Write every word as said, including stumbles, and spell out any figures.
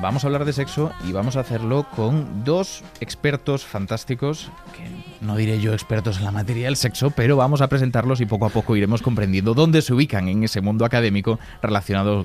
vamos a hablar de sexo y vamos a hacerlo con dos expertos fantásticos, que no diré yo expertos en la materia del sexo, pero vamos a presentarlos y poco a poco iremos comprendiendo dónde se ubican en ese mundo académico relacionado